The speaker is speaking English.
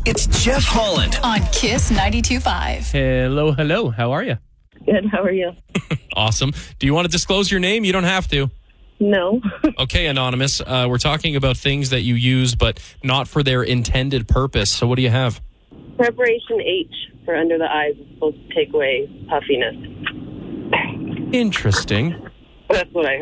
It's Jeff Holland. On Kiss 92.5. Hello, hello. How are you? Good. How are you? Awesome. Do you want to disclose your name? You don't have to. No. Okay, Anonymous. We're talking about things that you use, but not for their intended purpose. So what do you have? Preparation H for under the eyes is supposed to take away puffiness. Interesting. That's what I